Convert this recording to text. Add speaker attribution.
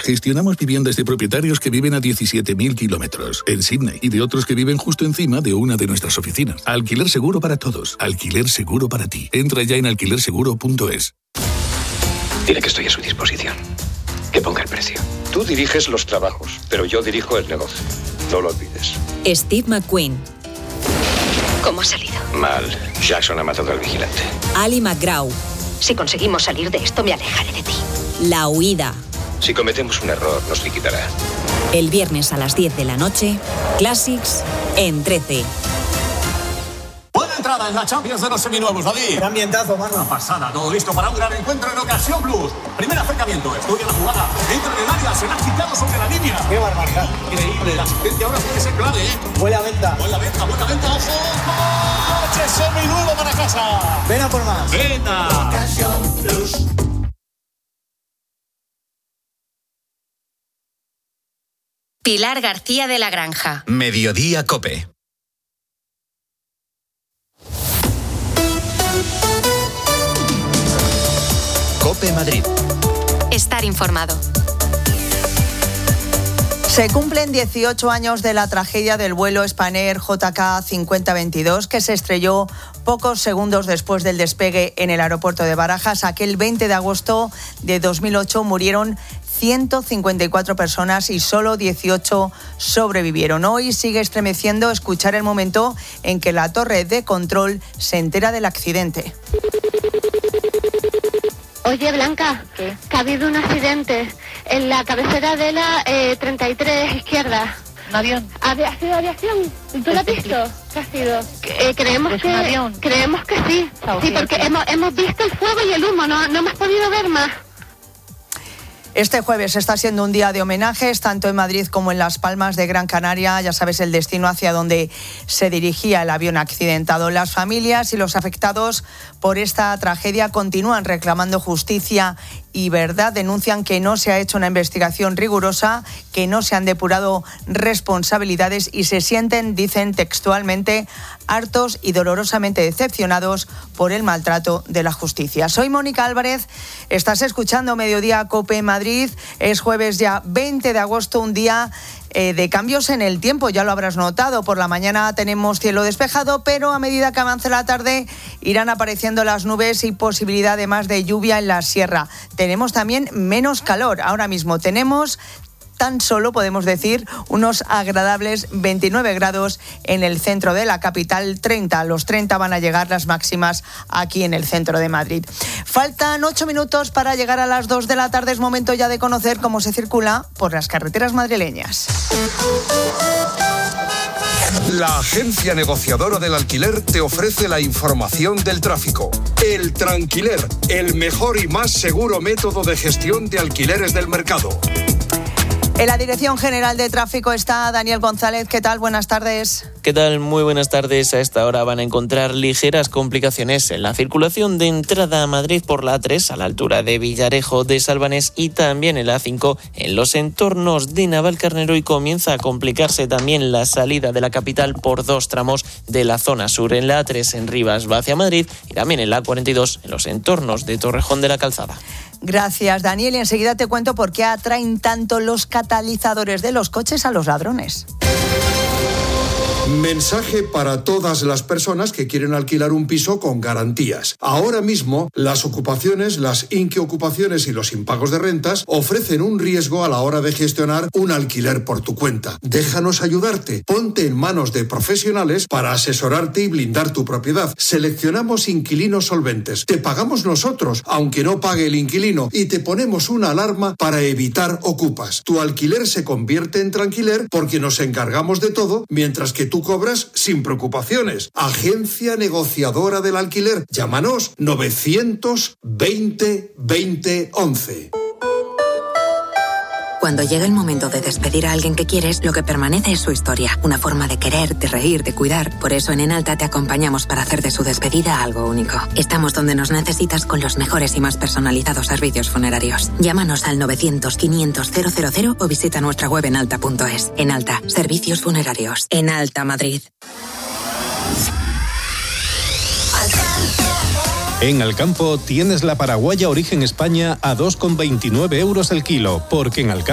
Speaker 1: Gestionamos viviendas de propietarios que viven a 17.000 kilómetros en Sydney y de otros que viven justo encima de una de nuestras oficinas. Alquiler seguro para todos. Alquiler seguro para ti. Entra ya en alquilerseguro.es.
Speaker 2: Dile que estoy a su disposición. Que ponga el precio. Tú diriges los trabajos, pero yo dirijo el negocio. No lo olvides.
Speaker 3: Steve McQueen.
Speaker 4: ¿Cómo ha salido?
Speaker 2: Mal. Jackson ha matado al vigilante.
Speaker 3: Ali McGraw.
Speaker 4: Si conseguimos salir de esto, me alejaré de ti.
Speaker 3: La huida.
Speaker 2: Si cometemos un error, nos liquidará.
Speaker 3: El viernes a las 10 de la noche, Classics en 13.
Speaker 5: Buena entrada en la Champions de los seminuevos, David.
Speaker 6: Gran ambientazo, mano.
Speaker 5: Una pasada, todo listo para un gran encuentro en Ocasión Plus. Primer acercamiento, estudia la jugada. Entra en el área, será quitado sobre la línea.
Speaker 6: ¡Qué barbaridad!
Speaker 5: Increíble, la asistencia ahora puede ser clave, ¿eh?
Speaker 6: Buena venta.
Speaker 5: Buena venta, ojo. ¡Coche seminuevo para casa!
Speaker 6: Ven a por más.
Speaker 5: ¡Venta!
Speaker 6: Ocasión Plus.
Speaker 7: Pilar García de la Granja.
Speaker 8: Mediodía COPE. COPE Madrid.
Speaker 7: Estar informado.
Speaker 9: Se cumplen 18 años de la tragedia del vuelo Spanair JK 5022 que se estrelló pocos segundos después del despegue en el aeropuerto de Barajas. Aquel 20 de agosto de 2008 murieron 154 personas y solo 18 sobrevivieron. Hoy sigue estremeciendo escuchar el momento en que la torre de control se entera del accidente.
Speaker 10: Oye, Blanca,
Speaker 4: ¿qué?
Speaker 10: Que ha habido un accidente en la cabecera de la 33 izquierda.
Speaker 4: ¿Un avión?
Speaker 10: ¿Ha sido aviación? ¿Tú lo has visto? ¿Qué ha sido? Creemos que
Speaker 4: un avión.
Speaker 10: Creemos que sí. Sí, porque hemos visto el fuego y el humo, no hemos podido ver más.
Speaker 9: Este jueves está siendo un día de homenajes, tanto en Madrid como en Las Palmas de Gran Canaria. Ya sabes el destino hacia donde se dirigía el avión accidentado. Las familias y los afectados por esta tragedia continúan reclamando justicia y verdad. Denuncian que no se ha hecho una investigación rigurosa, que no se han depurado responsabilidades y se sienten, dicen textualmente, hartos y dolorosamente decepcionados por el maltrato de la justicia. Soy Mónica Álvarez, estás escuchando Mediodía COPE Madrid. Es jueves ya 20 de agosto, un día de cambios en el tiempo, ya lo habrás notado. Por la mañana tenemos cielo despejado, pero a medida que avance la tarde irán apareciendo las nubes y posibilidad además de lluvia en la sierra. Tenemos también menos calor. Ahora mismo tenemos tan solo, podemos decir, unos agradables 29 grados en el centro de la capital, 30. A los 30 van a llegar las máximas aquí en el centro de Madrid. Faltan 8 minutos para llegar a las 2 de la tarde. Es momento ya de conocer cómo se circula por las carreteras madrileñas.
Speaker 11: La agencia negociadora del alquiler te ofrece la información del tráfico. El Tranquiler, el mejor y más seguro método de gestión de alquileres del mercado.
Speaker 9: En la Dirección General de Tráfico está Daniel González. ¿Qué tal? Buenas tardes.
Speaker 12: ¿Qué tal? Muy buenas tardes. A esta hora van a encontrar ligeras complicaciones en la circulación de entrada a Madrid por la A3 a la altura de Villarejo de Salvanés y también en la A5 en los entornos de Navalcarnero, y comienza a complicarse también la salida de la capital por dos tramos de la zona sur, en la A3 en Rivas va hacia Madrid y también en la A42 en los entornos de Torrejón de la Calzada.
Speaker 9: Gracias, Daniel. Y enseguida te cuento por qué atraen tanto los catalizadores de los coches a los ladrones.
Speaker 13: Mensaje para todas las personas que quieren alquilar un piso con garantías. Ahora mismo, las ocupaciones, las inquiocupaciones y los impagos de rentas ofrecen un riesgo a la hora de gestionar un alquiler por tu cuenta. Déjanos ayudarte. Ponte en manos de profesionales para asesorarte y blindar tu propiedad. Seleccionamos inquilinos solventes. Te pagamos nosotros, aunque no pague el inquilino, y te ponemos una alarma para evitar ocupas. Tu alquiler se convierte en tranquiler porque nos encargamos de todo, mientras que tú cobras sin preocupaciones. Agencia negociadora del alquiler. Llámanos 920 20 11.
Speaker 14: Cuando llega el momento de despedir a alguien que quieres, lo que permanece es su historia. Una forma de querer, de reír, de cuidar. Por eso en Enalta te acompañamos para hacer de su despedida algo único. Estamos donde nos necesitas con los mejores y más personalizados servicios funerarios. Llámanos al 900-500-000 o visita nuestra web enalta.es. Enalta, servicios funerarios. Enalta Madrid.
Speaker 15: En Alcampo tienes la paraguaya Origen España a 2,29 euros el kilo, porque en Alcampo